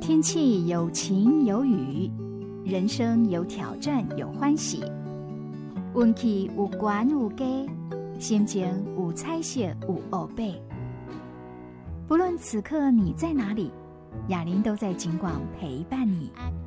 天气有晴有雨，人生有挑战有欢喜，运气有悬有低，心情有彩色有乌白。不论此刻你在哪里，雅琳都在警广陪伴你。